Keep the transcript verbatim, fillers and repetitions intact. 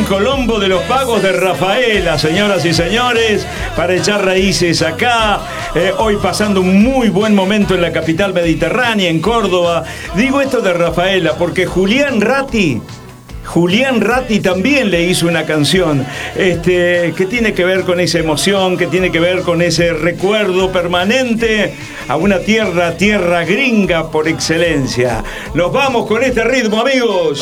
Colombo de los Pagos de Rafaela, señoras y señores, para echar raíces acá. Eh, hoy pasando un muy buen momento en la capital mediterránea, en Córdoba. Digo esto de Rafaela porque Julián Ratti... Julián Ratti también le hizo una canción este, que tiene que ver con esa emoción, que tiene que ver con ese recuerdo permanente a una tierra, tierra gringa por excelencia. Nos vamos con este ritmo, amigos.